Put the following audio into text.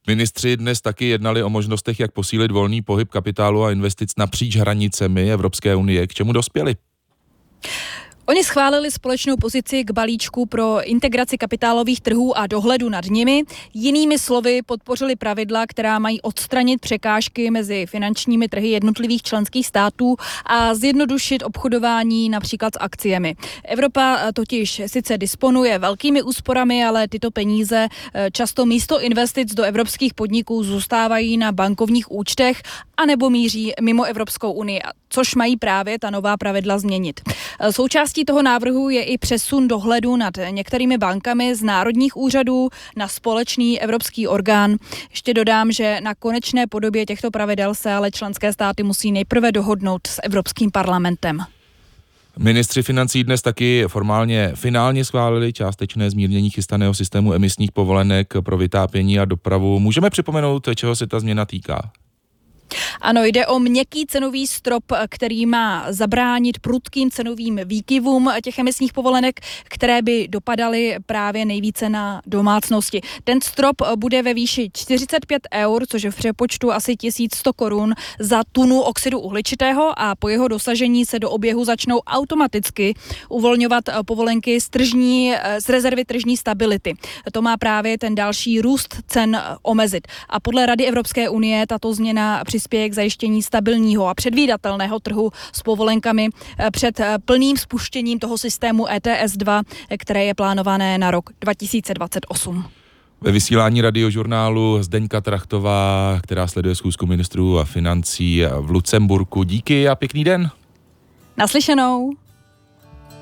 Ministři dnes taky jednali o možnostech, jak posílit volný pohyb kapitálu a investic napříč hranicemi Evropské unie. K čemu dospěli? Oni schválili společnou pozici k balíčku pro integraci kapitálových trhů a dohledu nad nimi. Jinými slovy podpořili pravidla, která mají odstranit překážky mezi finančními trhy jednotlivých členských států a zjednodušit obchodování například s akciemi. Evropa totiž sice disponuje velkými úsporami, ale tyto peníze často místo investic do evropských podniků zůstávají na bankovních účtech anebo míří mimo Evropskou unii, což mají právě ta nová pravidla změnit. Součástí toho návrhu je i přesun dohledu nad některými bankami z národních úřadů na společný evropský orgán. Ještě dodám, že na konečné podobě těchto pravidel se ale členské státy musí nejprve dohodnout s Evropským parlamentem. Ministři financí dnes taky finálně schválili částečné zmírnění chystaného systému emisních povolenek pro vytápění a dopravu. Můžeme připomenout, čeho se ta změna týká? Ano, jde o měkký cenový strop, který má zabránit prudkým cenovým výkyvům těch emisních povolenek, které by dopadaly právě nejvíce na domácnosti. Ten strop bude ve výši 45 eur, což je v přepočtu asi 1100 korun za tunu oxidu uhličitého a po jeho dosažení se do oběhu začnou automaticky uvolňovat povolenky z rezervy tržní stability. To má právě ten další růst cen omezit. A podle Rady Evropské unie tato změna přispěje k zajištění stabilního a předvídatelného trhu s povolenkami před plným spuštěním toho systému ETS 2, které je plánované na rok 2028. Ve vysílání Radiožurnálu Zdeňka Trachtová, která sleduje schůzku ministrů a financí v Lucemburku. Díky a pěkný den. Naslyšenou.